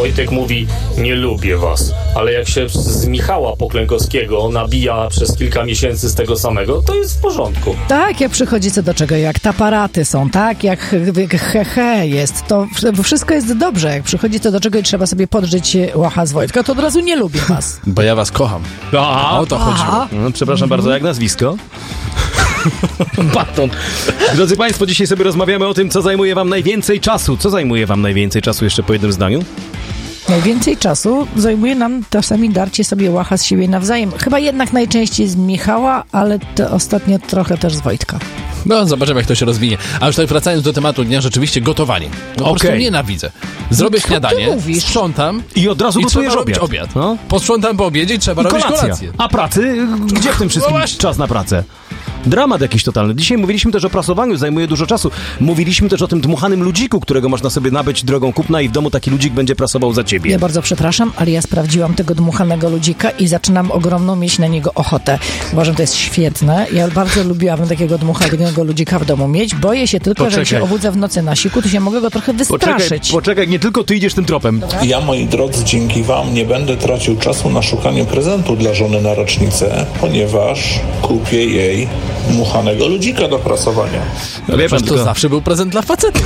Wojtek mówi, nie lubię was, ale jak się z Michała Poklękowskiego nabija przez kilka miesięcy z tego samego, to jest w porządku. Tak, jak przychodzi co do czego, jak taparaty są, tak, jak jest, to wszystko jest dobrze. Jak przychodzi co do czego i trzeba sobie podżyć łacha z Wojtka, to od razu nie lubię was. Bo ja was kocham. Aha. O to chodziło. No, przepraszam bardzo, jak nazwisko? Baton. Drodzy Państwo, dzisiaj sobie rozmawiamy o tym, co zajmuje wam najwięcej czasu. Co zajmuje wam najwięcej czasu, jeszcze po jednym zdaniu? Najwięcej czasu zajmuje nam czasami darcie sobie łacha z siebie nawzajem. Chyba jednak najczęściej z Michała, ale to ostatnio trochę też z Wojtka. No, zobaczymy, jak to się rozwinie. A już tak wracając do tematu dnia, rzeczywiście gotowanie. No, po prostu nienawidzę. Zrobię śniadanie, sprzątam i od razu gotujesz trzeba robić obiad. No. Posprzątam po obiedzie i trzeba robić kolację. A pracy? Gdzie w tym wszystkim czas na pracę? Dramat jakiś totalny. Dzisiaj mówiliśmy też o prasowaniu, zajmuje dużo czasu. Mówiliśmy też o tym dmuchanym ludziku, którego można sobie nabyć drogą kupna i w domu taki ludzik będzie prasował za ciebie. Ja bardzo przepraszam, ale ja sprawdziłam tego dmuchanego ludzika i zaczynam ogromną mieć na niego ochotę. Uważam, to jest świetne. Ja bardzo lubiłabym takiego dmuchanego ludzika w domu mieć. Boję się tylko, że jak się obudzę w nocy na siku, to się mogę go trochę wystraszyć. Poczekaj, nie tylko ty idziesz tym tropem. Dobra. Ja, moi drodzy, dzięki wam nie będę tracił czasu na szukanie prezentu dla żony na rocznicę, ponieważ kupię jej dmuchanego ludzika do prasowania. No wie pan, to zawsze był prezent dla faceta.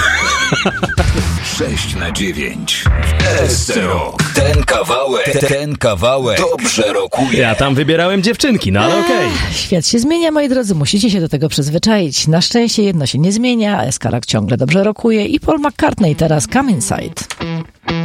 6/9 SCO. Ten kawałek dobrze rokuje. Ja tam wybierałem dziewczynki, no ale okej. Świat się zmienia, moi drodzy, musicie się do tego przyzwyczaić. Na szczęście jedno się nie zmienia, Escarak ciągle dobrze rokuje i Paul McCartney teraz Come Inside.